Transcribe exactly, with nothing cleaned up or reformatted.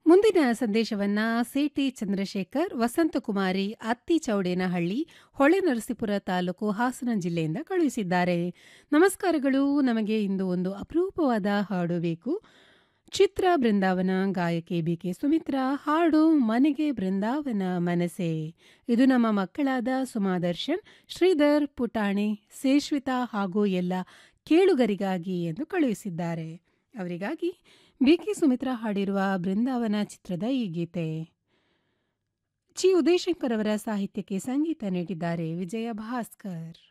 ಮುಂದಿನ ಸಂದೇಶವನ್ನ ಸಿಟಿ ಚಂದ್ರಶೇಖರ್, ವಸಂತಕುಮಾರಿ, ಅತ್ತಿಚೌಡೇನಹಳ್ಳಿ, ಹೊಳೆನರಸೀಪುರ ತಾಲೂಕು, ಹಾಸನ ಜಿಲ್ಲೆಯಿಂದ ಕಳುಹಿಸಿದ್ದಾರೆ. ನಮಸ್ಕಾರಗಳು. ನಮಗೆ ಇಂದು ಒಂದು ಅಪರೂಪವಾದ ಹಾಡು ಬೇಕು. ಚಿತ್ರ ಬೃಂದಾವನ, ಗಾಯಕಿ ಬಿಕೆ ಸುಮಿತ್ರಾ. ಹಾಡು ಮನೆಗೆ ಬೃಂದಾವನ ಮನಸೆ. ಇದು ನಮ್ಮ ಮಕ್ಕಳಾದ ಸುಮಾದರ್ಶನ್, ಶ್ರೀಧರ್, ಪುಟಾಣಿ, ಸೇಶ್ವಿತಾ ಹಾಗೂ ಎಲ್ಲ ಕೇಳುಗರಿಗಾಗಿ ಎಂದು ಕಳುಹಿಸಿದ್ದಾರೆ. ಅವರಿಗಾಗಿ ಬಿಕೆ ಸುಮಿತ್ರಾ ಹಾಡಿರುವ ಬೃಂದಾವನ ಚಿತ್ರದ ಈ ಗೀತೆ. ಚಿ ಉದಯಶಂಕರ್ ಅವರ ಸಾಹಿತ್ಯಕ್ಕೆ ಸಂಗೀತ ನೀಡಿದ್ದಾರೆ ವಿಜಯ ಭಾಸ್ಕರ್.